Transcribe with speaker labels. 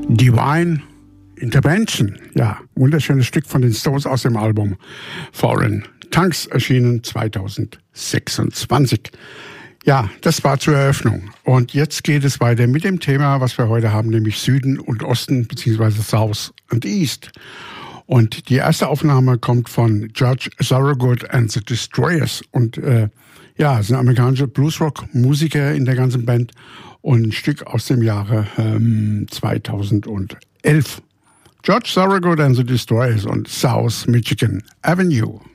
Speaker 1: Divine Intervention, ja, wunderschönes Stück von den Stones aus dem Album Foreign Tongues, erschienen 2026. Ja, das war zur Eröffnung. Und jetzt geht es weiter mit dem Thema, was wir heute haben, nämlich Süden und Osten, beziehungsweise South and East. Und die erste Aufnahme kommt von Judge Thorogood and the Destroyers. Und ja, es sind amerikanische Bluesrock-Musiker in der ganzen Band und ein Stück aus dem Jahre 2011. Judge Thorogood and the Destroyers und South Michigan Avenue.